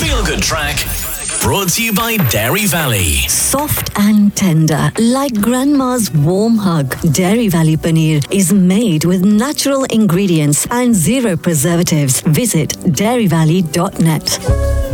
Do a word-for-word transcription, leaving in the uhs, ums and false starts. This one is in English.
Feel Good Track. Brought to you by Dairy Valley. Soft and tender, like grandma's warm hug. Dairy Valley paneer is made with natural ingredients and zero preservatives. Visit dairy valley dot net.